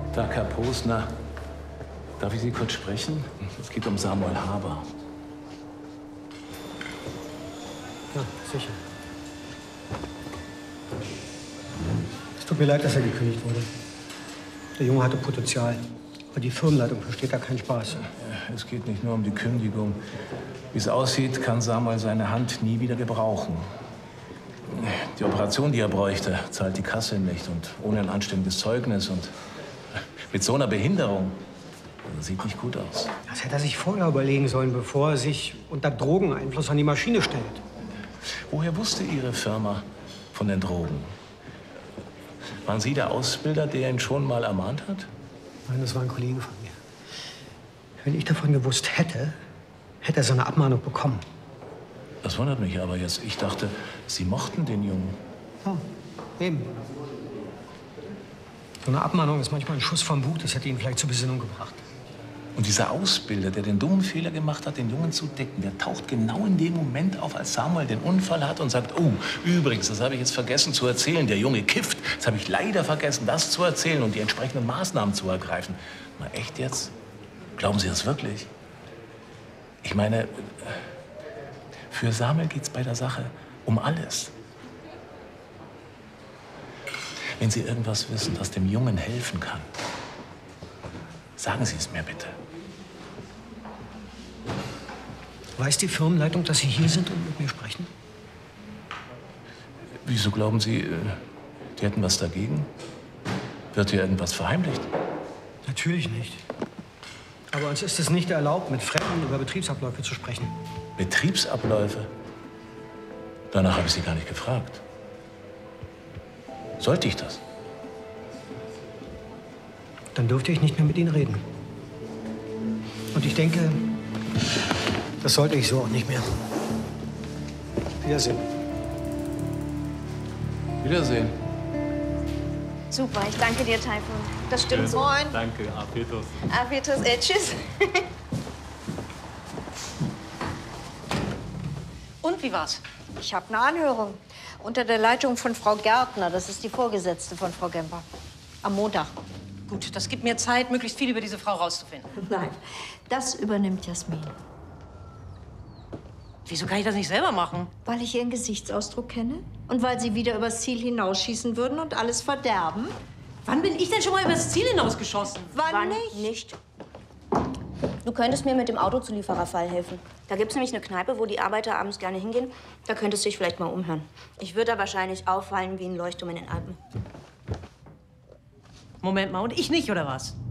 Tag, Herr Posner. Darf ich Sie kurz sprechen? Es geht um Samuel Haber. Ja, sicher. Es tut mir leid, dass er gekündigt wurde. Der Junge hatte Potenzial. Aber die Firmenleitung versteht da keinen Spaß. Es geht nicht nur um die Kündigung. Wie es aussieht, kann Samuel seine Hand nie wieder gebrauchen. Die Operation, die er bräuchte, zahlt die Kasse nicht. Und ohne ein anständiges Zeugnis und mit so einer Behinderung, das sieht nicht gut aus. Das hätte er sich vorher überlegen sollen, bevor er sich unter Drogeneinfluss an die Maschine stellt. Woher wusste Ihre Firma von den Drogen? Waren Sie der Ausbilder, der ihn schon mal ermahnt hat? Nein, das war ein Kollege von mir. Wenn ich davon gewusst hätte, hätte er so eine Abmahnung bekommen. Das wundert mich aber jetzt. Ich dachte, Sie mochten den Jungen. Ja, eben. So eine Abmahnung ist manchmal ein Schuss vom Bug. Das hätte ihn vielleicht zur Besinnung gebracht. Und dieser Ausbilder, der den dummen Fehler gemacht hat, den Jungen zu decken, der taucht genau in dem Moment auf, als Samuel den Unfall hat und sagt, oh, übrigens, das habe ich jetzt vergessen zu erzählen, der Junge kifft. Das habe ich leider vergessen, das zu erzählen und die entsprechenden Maßnahmen zu ergreifen. Mal echt jetzt? Glauben Sie das wirklich? Ich meine, für Samuel geht es bei der Sache um alles. Wenn Sie irgendwas wissen, das dem Jungen helfen kann, sagen Sie es mir bitte. Weiß die Firmenleitung, dass Sie hier sind und mit mir sprechen? Wieso glauben Sie, die hätten was dagegen? Wird hier irgendwas verheimlicht? Natürlich nicht. Aber uns ist es nicht erlaubt, mit Fremden über Betriebsabläufe zu sprechen. Betriebsabläufe? Danach habe ich Sie gar nicht gefragt. Sollte ich das? Dann dürfte ich nicht mehr mit Ihnen reden. Und ich denke, das sollte ich so auch nicht mehr. Wiedersehen. Wiedersehen. Super, ich danke dir, Taifun. Das stimmt so. Moin. Danke, Apetos. Apetos, tschüss. Und wie war's? Ich habe eine Anhörung unter der Leitung von Frau Gärtner. Das ist die Vorgesetzte von Frau Gemper. Am Montag. Gut, das gibt mir Zeit, möglichst viel über diese Frau rauszufinden. Nein, das übernimmt Jasmin. Wieso kann ich das nicht selber machen? Weil ich ihren Gesichtsausdruck kenne und weil sie wieder übers Ziel hinausschießen würden und alles verderben. Wann bin ich denn schon mal übers Ziel hinausgeschossen? Wann nicht? Du könntest mir mit dem Autozuliefererfall helfen. Da gibt's nämlich eine Kneipe, wo die Arbeiter abends gerne hingehen. Da könntest du dich vielleicht mal umhören. Ich würde da wahrscheinlich auffallen wie ein Leuchtturm in den Alpen. Moment mal, und ich nicht, oder was?